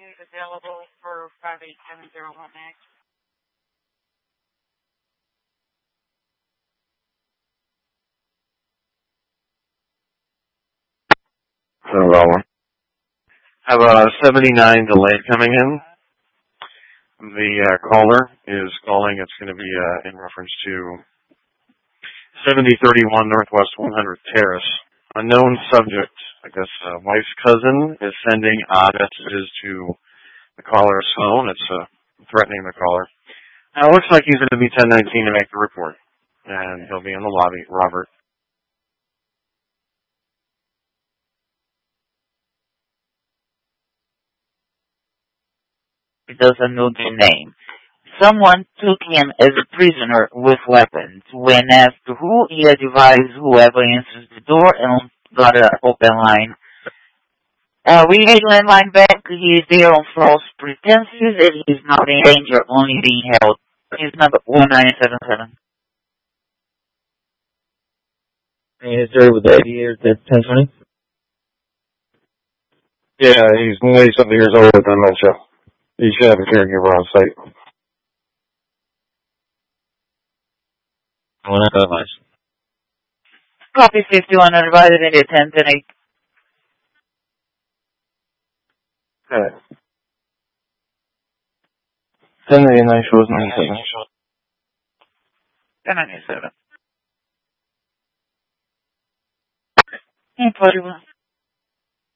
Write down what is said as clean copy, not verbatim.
is available for 58701 next. I have a 79 delay coming in. The caller is calling. It's going to be in reference to 7031 Northwest 100th Terrace. Unknown subject, I guess wife's cousin, is sending odd messages to the caller's phone. It's threatening the caller. Now, it looks like he's going to be 1019 to make the report. And he'll be in the lobby. Robert. He doesn't know the name. Someone took him as a prisoner with weapons. When asked who, he advised whoever answers the door and got an open line. We made landline back. He is there on false pretenses and he's not in danger, only being held. His number 1977. Any history with the 80 or the 1020? Yeah, he's 90-something years old with dementia. You should have a caregiver on site. I want to advise. Copy 51 undivided into 1010. Okay. 1099 shows 97. 1097. 41.